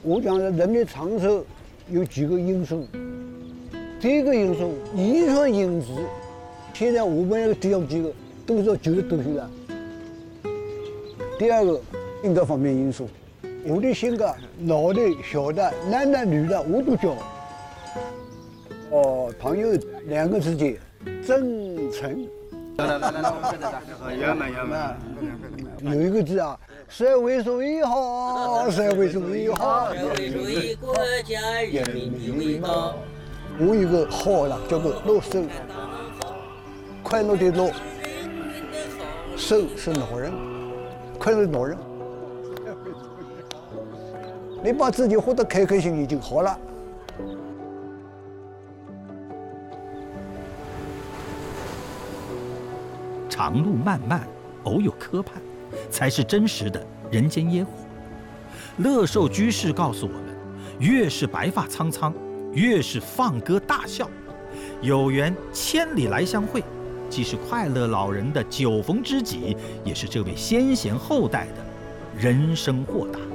我讲的人的长寿有几个因素，第一个因素遗传因子，现在我们那个体养机构都是9个多岁了。第二个性格方面因素，我的性格老的、小的、男的、女的我都教。朋友2个之间真诚。有一个字啊，社会主义好，社会主义好， 社会主义国家人民的伟大。 我有个号了，叫做乐寿，快乐的乐，寿是老人，快乐的老人。你把自己活得开开心心就好了。 长路漫漫，偶有磕绊，才是真实的人间烟火。乐寿居士告诉我们，越是白发苍苍，越是放歌大笑。有缘千里来相会，既是快乐老人的酒逢知己，也是这位先贤后代的人生豁达。